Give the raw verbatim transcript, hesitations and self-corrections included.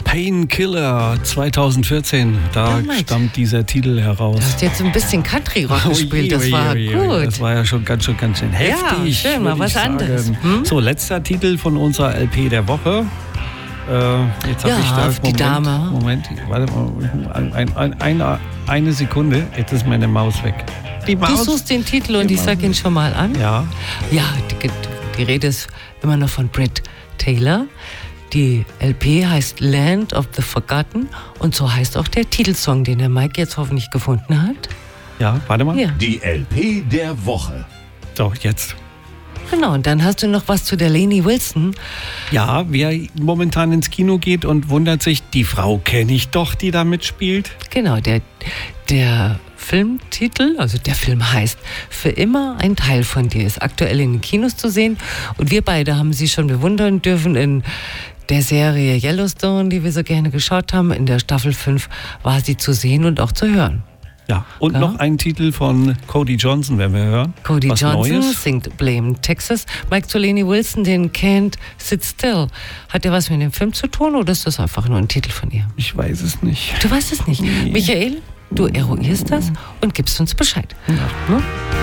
Painkiller zweitausendvierzehn, da Ja, Mike. stammt dieser Titel heraus. Du hast jetzt ein bisschen Country-Rock gespielt, das Ui, war ui, ui, gut. Das war ja schon ganz, schon ganz schön heftig. schön, mal würd was ich sagen. anderes. Hm? So, letzter Titel von unserer L P der Woche. Äh, jetzt habe Ja, ich da auf die Moment, Dame. Moment, warte mal, ein, ein, ein, eine, eine Sekunde, jetzt ist meine Maus weg. Die Du Maus. suchst den Titel und Die ich sag Maus. ihn schon mal an. Ja, Ja, die, die Rede ist immer noch von Britt Taylor. Die L P heißt Land of the Forgotten und so heißt auch der Titelsong, den der Mike jetzt hoffentlich gefunden hat. ja, warte mal. Ja, Die L P der Woche. So, jetzt. genau. Und dann hast du noch was zu der Lainey Wilson. Ja, wer momentan ins Kino geht und wundert sich, die Frau kenne ich doch, die da mitspielt. Genau, der, der Filmtitel, also der Film heißt Für immer ein Teil von dir, ist aktuell in den Kinos zu sehen. Und wir beide haben sie schon bewundern dürfen in der Serie Yellowstone, die wir so gerne geschaut haben. In der Staffel fünf war sie zu sehen und auch zu hören. Ja, und Ja. noch ein Titel von Cody Johnson, werden wir hören. Cody Was Johnson Neues. singt Blame Texas. Mike zu Lainey Wilson, den Can't Sit Still. Hat der was mit dem Film zu tun oder ist das einfach nur ein Titel von ihr? Ich weiß es nicht. Du weißt es nicht. Nee. Michael, du eruierst das und gibst uns Bescheid. Ja. Ne?